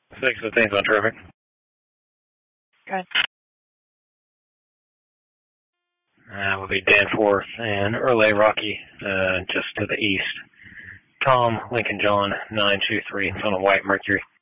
615's on traffic. Okay. Will be Danforth and Early Rocky, just to the east. Tom, Lincoln John, 923. It's on a white Mercury.